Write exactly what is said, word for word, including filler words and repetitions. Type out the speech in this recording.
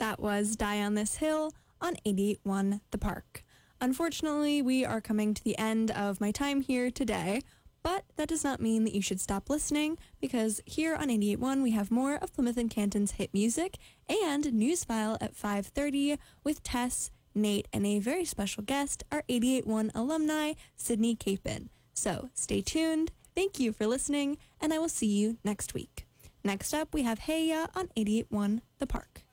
That was Die on This Hill on eighty-eight point one The Park. Unfortunately, we are coming to the end of my time here today, but that does not mean that you should stop listening, because here on eighty-eight point one we have more of Plymouth and Canton's hit music and Newsfile at five thirty with Tess, Nate, and a very special guest, our eighty-eight point one alumni, Sydney Capin. So stay tuned, thank you for listening, and I will see you next week. Next up, we have Hey Ya on eighty-eight point one The Park.